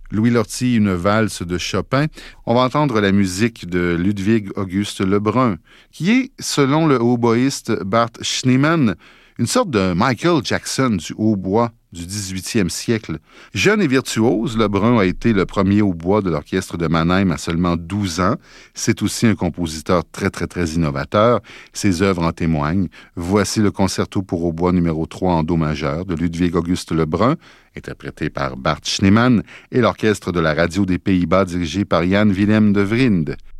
Louis Lortie, une valse de Chopin. On va entendre la musique de Ludwig Auguste Lebrun, qui est, selon le hautboïste Bart Schneemann, une sorte de Michael Jackson du hautbois du 18e siècle. Jeune et virtuose, Lebrun a été le premier hautbois de l'orchestre de Mannheim à seulement 12 ans. C'est aussi un compositeur très innovateur. Ses œuvres en témoignent. Voici le concerto pour hautbois numéro 3 en do majeur de Ludwig Auguste Lebrun, interprété par Bart Schneemann, et l'orchestre de la radio des Pays-Bas dirigé par Jan Willem de Vriend.